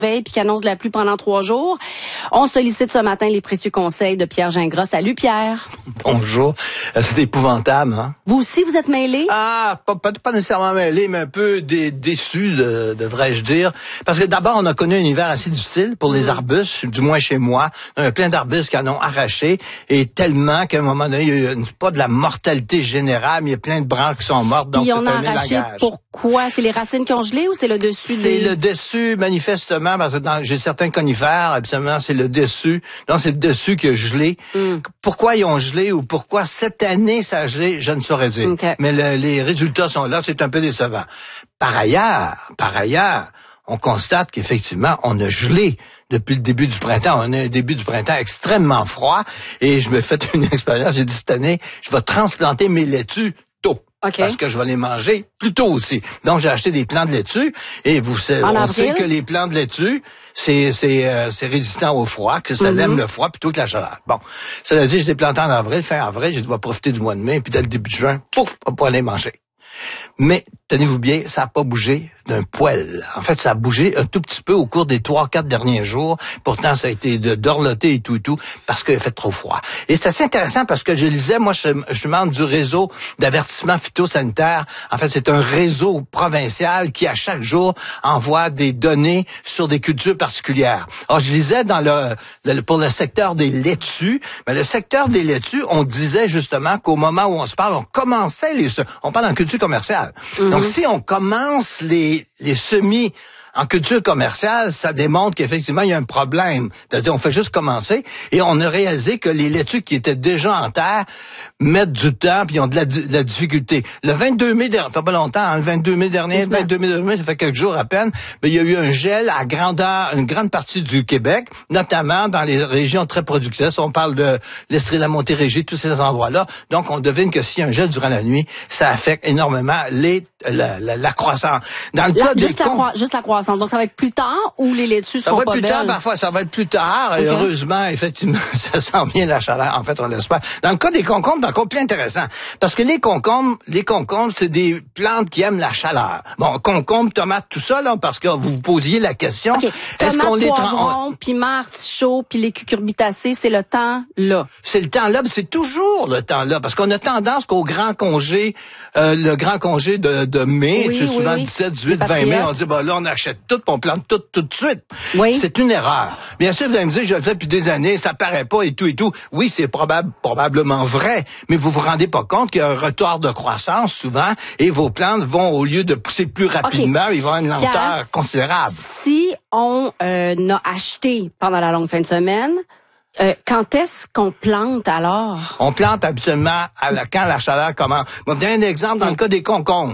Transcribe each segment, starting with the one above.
veille puis qui annonce de la pluie pendant 3 jours. On sollicite ce matin les précieux conseils de Pierre Gingras. Salut Pierre. Bonjour. C'est épouvantable, hein? Vous aussi, vous êtes mêlé? Ah, pas nécessairement mêlé, mais un peu déçu, devrais-je dire. Parce que d'abord, on a connu un hiver assez difficile pour les arbustes, du moins chez moi. On a plein d'arbustes qui en ont arraché, et tellement qu'à un moment donné, il y a pas de la mortalité générale, mais il y a plein de branches qui sont mortes. Donc puis on a arraché pourquoi? C'est les racines qui ont gelé ou c'est le dessus? C'est le dessus, manifestement, parce que j'ai certains conifères, absolument, c'est le dessus. Donc, c'est le dessus qui a gelé. Pourquoi ils ont gelé ou pourquoi cette année ça a gelé, je ne saurais dire. Okay. Mais les résultats sont là, c'est un peu décevant. Par ailleurs, on constate qu'effectivement, on a gelé depuis le début du printemps. On a un début du printemps extrêmement froid, et je me fais une expérience, j'ai dit cette année, je vais transplanter mes laitues tôt. Okay. Parce que je vais les manger plus tôt aussi. Donc, j'ai acheté des plants de laitue, et on sait que les plants de laitue, c'est résistant au froid, que ça aime le froid plutôt que la chaleur. Bon, ça veut dire que je les planté en avril, fin avril, je vais profiter du mois de mai, puis dès le début de juin, pouf, on va pouvoir les manger. Mais, tenez-vous bien, ça n'a pas bougé d'un poil. En fait, ça a bougé un tout petit peu au cours des 3-4 derniers jours. Pourtant, ça a été dorloté et tout, parce qu'il a fait trop froid. Et c'est assez intéressant parce que je lisais, moi, je demande du réseau d'avertissement phytosanitaire. En fait, c'est un réseau provincial qui, à chaque jour, envoie des données sur des cultures particulières. Alors, je lisais pour le secteur des laitues, mais le secteur des laitues, on disait justement qu'au moment où on se parle, on commençait on parle en culture commerciale. Donc, si on commence les semis en culture commerciale, ça démontre qu'effectivement, il y a un problème. C'est-à-dire, on fait juste commencer, et on a réalisé que les laitues qui étaient déjà en terre mettent du temps, puis ils ont de la difficulté. Le 22 mai dernier, ça fait pas longtemps, hein, le 22 mai dernier, ça fait quelques jours à peine, mais il y a eu un gel à une grande partie du Québec, notamment dans les régions très productrices. On parle de l'Estrie, la Montérégie, tous ces endroits-là. Donc, on devine que s'il y a un gel durant la nuit, ça affecte énormément la croissance. Dans le cas juste la croissance. Donc, ça va être plus tard ou les laitues seront pas belles? Ça va être plus tard, parfois, ça va être plus tard. Okay. Et heureusement, effectivement, ça sent bien la chaleur. En fait, on l'espère. Dans le cas des concombres, c'est encore plus intéressant. Parce que les concombres, c'est des plantes qui aiment la chaleur. Bon, concombres, tomates, tout ça, là, parce que vous vous posiez la question. Okay. Est-ce qu'on les poivrons, piments, artichauts, puis les cucurbitacées, c'est le temps là? C'est le temps là, mais c'est toujours le temps là. Parce qu'on a tendance qu'au grand congé, le grand congé de mai, c'est souvent 17, 18, 20 mai, on dit, là, on achète tout, on plante tout de suite. Oui. C'est une erreur. Bien sûr, vous allez me dire, je le fais depuis des années, ça paraît pas et tout. Oui, c'est probablement vrai, mais vous vous rendez pas compte qu'il y a un retard de croissance souvent, et vos plantes vont, au lieu de pousser plus rapidement, ils vont avoir une lenteur considérable. Si on a acheté pendant la longue fin de semaine, quand est-ce qu'on plante alors? On plante habituellement quand la chaleur commence. Je vais vous donner un exemple dans le cas des concombres.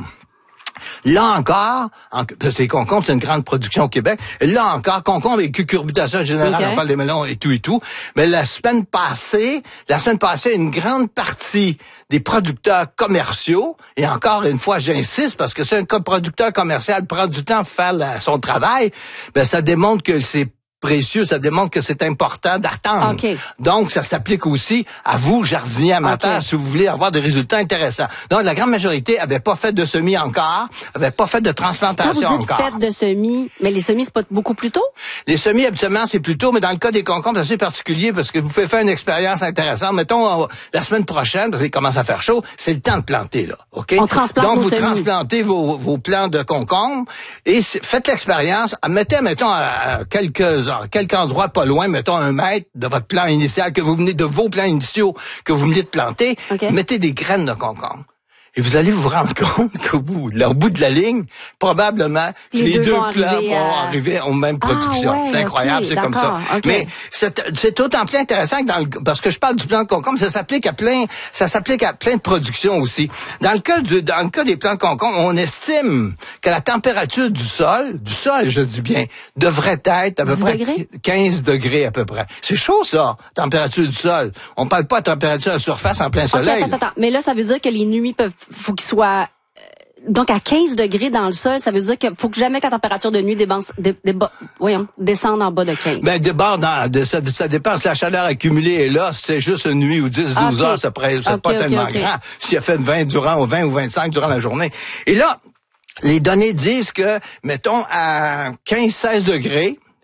Là encore, parce que les concombres, c'est une grande production au Québec. Là encore, concombres et cucurbitacées en général, on parle des melons et tout. Mais la semaine passée, une grande partie des producteurs commerciaux, et encore une fois, j'insiste, parce que si un producteur commercial prend du temps à faire son travail, ben ça démontre que c'est précieux, ça démontre que c'est important d'attendre. Okay. Donc, ça s'applique aussi à vous, jardiniers amateurs, si vous voulez avoir des résultats intéressants. Donc, la grande majorité avait pas fait de semis encore, avait pas fait de transplantation encore. Quand vous dites faites de semis, mais les semis, c'est pas beaucoup plus tôt? Les semis, habituellement, c'est plus tôt, mais dans le cas des concombres, c'est assez particulier parce que vous pouvez faire une expérience intéressante. Mettons, la semaine prochaine, parce qu'il commence à faire chaud, c'est le temps de planter, là. OK? On transplante Donc, vous semis. transplantez vos plants de concombres et faites l'expérience. Mettons, à quelques endroits pas loin, mettons 1 mètre de votre plan initial de vos plants initiaux que vous venez de planter, mettez des graines de concombre. Et vous allez vous rendre compte qu'au bout de la ligne, probablement, les deux plants vont arriver aux mêmes productions. C'est incroyable, c'est comme ça. Mais c'est d'autant plus intéressant que parce que je parle du plant de concombre, ça s'applique à plein de productions aussi. Dans le cas des plants de concombre, on estime que la température du sol, je dis bien, devrait être à peu près 15 degrés à peu près. C'est chaud, ça, température du sol. On parle pas de température à surface en plein soleil. Attends. Mais là, ça veut dire que les nuits faut qu'il soit donc à 15 degrés dans le sol, ça veut dire qu'il faut que jamais que la température de nuit descende en bas de 15. Ben ça dépend si la chaleur accumulée est là, si c'est juste une nuit ou 10-12 heures, ça n'est pas tellement grand. S'il a fait 20 ou 25 durant la journée. Et là, les données disent que, mettons, à 15-16 degrés,